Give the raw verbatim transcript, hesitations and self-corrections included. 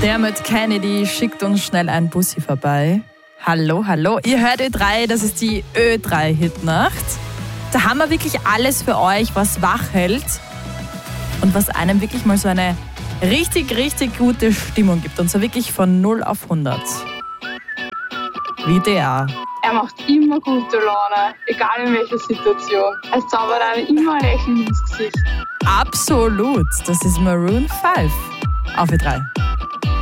Dermot Kennedy schickt uns schnell ein Bussi vorbei. Hallo, hallo. Ihr hört Ö drei, das ist die Ö drei Hitnacht. Da haben wir wirklich alles für euch, was wach hält und was einem wirklich mal so eine richtig, richtig gute Stimmung gibt. Und zwar wirklich von null auf hundert. Wie der. Er macht immer gute Laune, egal in welcher Situation. Es zaubert einem immer ein Lächeln ins Gesicht. Absolut. Das ist Maroon fünf auf Ö drei.